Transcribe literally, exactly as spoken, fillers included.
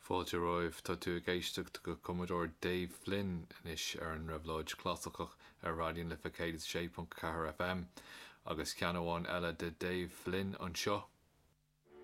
Fáilte roimh tá tú ag éisteacht go Commodore Dave Flynn inis ar an Revlóid clásachach ar radion lifa cé sé punt ceathair F M agus ceann amháin eile de Dave Flynn an seo